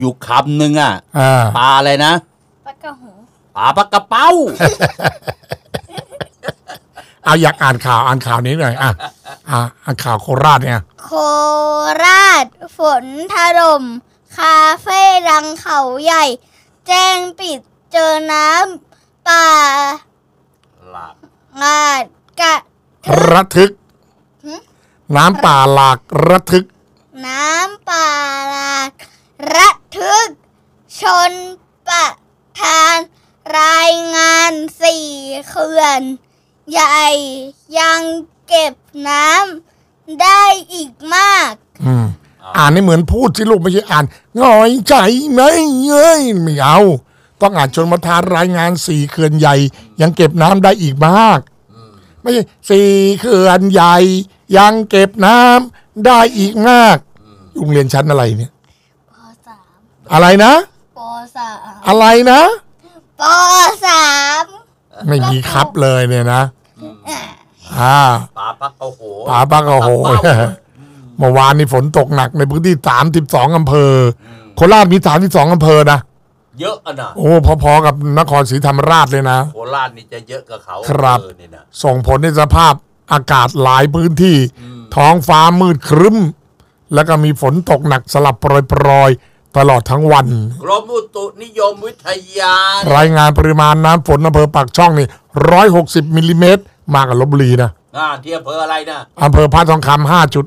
อยู่คำหนึ่งปลาอะไรนะปลากระหูปลากระเป้าเอาอยากอ่านข่าวนี้หน่อยอ่านข่าวโคราชเนี่ยโคราชฝนถล่มคาเฟ่ดังเขาใหญ่แจ้งปิดเจอน้ำป่าหลากงาดกะระทึกน้ำป่าหลากระทึกน้ำป่าหลากระทึกชนประทานรายงาน4 เขื่อนใหญ่ยังเก็บน้ำได้อีกมากอ่านให้เหมือนพูดสิลูกไม่ใช่อ่านง่อยใจไหมเอ้ยไม่เอาต้องอ่านชนประทานรายงาน4 เขื่อนใหญ่ยังเก็บน้ำได้อีกมากไม่ใช่4 เขื่อนใหญ่ยังเก็บน้ำได้อีกมากโรงเรียนชั้นอะไรเนี่ยป.3 อะไรนะป.3 อะไรนะป.3 ไม่มีครับเลยเนี่ยนะปลาปักกระโหเมื่อวานนี้ฝนตกหนักในพื้นที่32 อำเภอโคราชมี32 อำเภอนะเยอะนะโอ้พอๆกับนครศรีธรรมราชเลยนะโคราชนี่จะเยอะกับเขาครับส่งผลในสภาพอากาศหลายพื้นที่ท้องฟ้ามืดครึ้มแล้วก็มีฝนตกหนักสลับโปรยตลอดทั้งวันกรมอุตุนิยมวิทยารายงานปริมาณน้ำฝนอำเภอปากช่องนี่160 มิลลิเมตรมากกว่าลพบุรีนะที่อำเภออะไรนะอำเภอพระทองคำ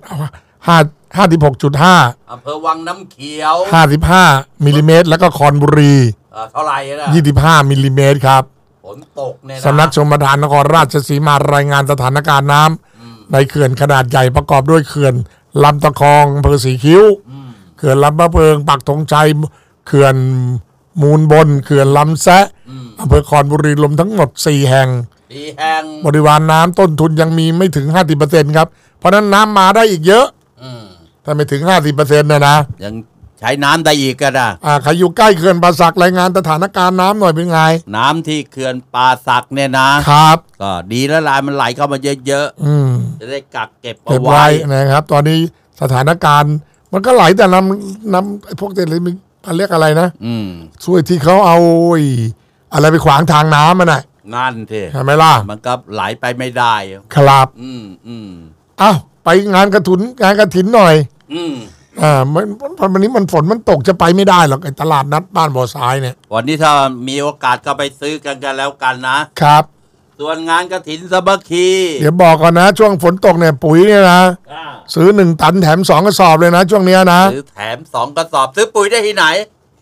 56.5 อำเภอวังน้ำเขียว 55 มิลลิเมตรแล้วก็คอนบุรีเท่าไหร่นะ 25 มิลลิเมตรครับฝนตกเนี่ยสำนักชลประทานนครราชสีมารายงานสถานการณ์น้ำในเขื่อนขนาดใหญ่ประกอบด้วยเขื่อนลำตะคองอำเภอสีคิ้วเขื่อนลำพะเพิงปักธงชัยเขื่อนมูลบนเขื่อนลำแซะอำเภอคอนบุรีรวมทั้งหมด4 แห่งบริวารน้ำต้นทุนยังมีไม่ถึง 50% ครับเพราะนั้นน้ำมาได้อีกเยอะถ้าไม่ถึง 50% นะยังใช้น้ำได้อีกก็ได้ใครอยู่ใกล้เขื่อนป่าสักรายงานสถานการณ์น้ำหน่อยเป็นไงน้ำที่เขื่อนป่าสักเนี่ยนะครับก็ดีแล้วลายมันไหลเข้ามาเยอะๆจะได้กักเก็บเอาไว้นะครับตอนนี้สถานการณ์มันก็ไหลแต่น้ำพวกเด็กเลยมีเรียกอะไรนะช่วยที่เขาเอาอะไรไปขวางทางน้ำมันน่ะนั่นสิใช่ไหมล่ะมันก็ไหลไปไม่ได้ครับอ้าวไปงานกระถินหน่อยวันนี้มันฝนมันตกจะไปไม่ได้หรอกไอ้ตลาดนัดบ้านบ่อทรายเนี่ยวันนี้ถ้ามีโอกาสก็ไปซื้อกันแล้วกันนะครับส่วนงานกฐินสามัคคีเดี๋ยวบอกก่อนนะช่วงฝนตกเนี่ยปุ๋ยเนี่ยนะซื้อ1 ตันแถม2 กระสอบเลยนะช่วงเนี้ยนะซื้อแถม2 กระสอบซื้อปุ๋ยได้ที่ไหน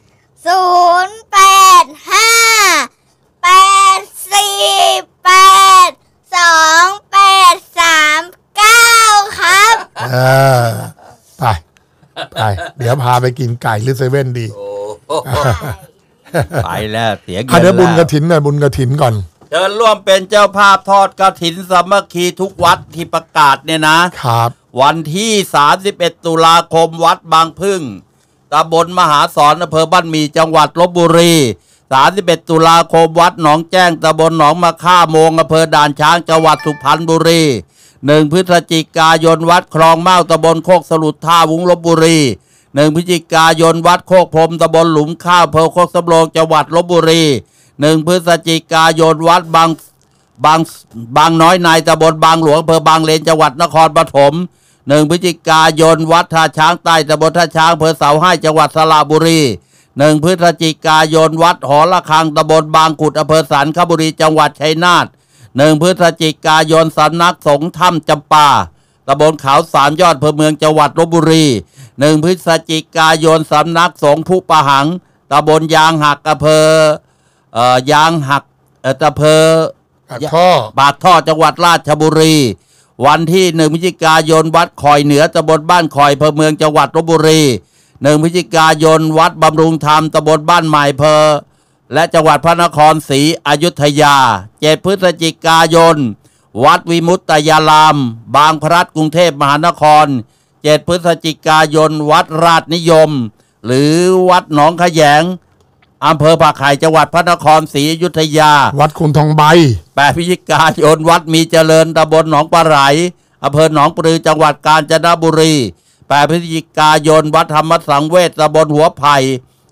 085848289ครับไปเดี๋ยวพาไปกินไก่หรือเซเว่นดีไปแล้วเสียเงินแล้วบุญกฐินหน่อยบุญกฐินก่อนเชิญร่วมเป็นเจ้าภาพทอดกฐินสามัคคีทุกวัดที่ประกาศเนี่ยนะครับวันที่31 ตุลาคมวัดบางพึ่งตำบลมหาสอนอำเภอบ้านหมี่จังหวัดลพบุรี31 ตุลาคมวัดหนองแจ้งตำบลหนองมะค่าโมงอำเภอด่านช้างจังหวัดสุพรรณบุรี1 พฤศจิกายนวัดคลองเม้าตำบลโคกสลุดท่าวุ้งลพบุรี1 พฤศจิกายนวัดโคกพรมตำบลหลุมข้าวอำเภอโคกสำโรงจังหวัดลพบุรี1 พฤศจิกายนวัดบางน้อยในตำบลบางหลวงอำเภอบางเลนจังหวัดนครปฐม1 พฤศจิกายนวัดท่าช้างใต้ตำบลท่าช้างอำเภอเสาให้จังหวัดสระบุรี1 พฤศจิกายนวัดหอระฆังตำบลบางขุดอำเภอสันคบุรีจังหวัดชัยนาท1 พฤศจิกายนสำนักสงฆ์ถ้ำจำปาตำบลเขา3 ยอดอำเภอเมืองจังหวัดลพบุรี1 พฤศจิกายนสำนักสงฆ์ผู้ประหังตำบลยางหักอำเภอยางหักอำเภอปากท่อจังหวัดราชบุรีวันที่1 พฤศจิกายนวัดคอยเหนือตำบลบ้านคอยอำเภอเมืองจังหวัดลพบุรี1 พฤศจิกายนวัดบำรุงธรรมตำบลบ้านใหม่อำเภอและจังหวัดพระนครศรีอยุธยา7 พฤศจิกายนวัดวิมุตตยารามบางพลัดกรุงเทพมหานคร7 พฤศจิกายนวัดราชนิยมหรือวัดหนองขยงอำเภอปากไข่จังหวัดพระนครศรีอยุธยาวัดคุณทองใบ 8 พฤศจิกายนวัดมีเจริญตำบลหนองปลาไหลอำเภอหนองปลือจังหวัดกาญจนบุรี8 พฤศจิกายนวัดธรรมสังเวชตำบลหัวไผ่